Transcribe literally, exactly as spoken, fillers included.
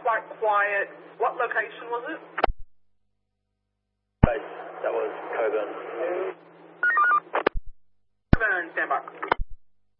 quite quiet. What location was it? That was Coburn.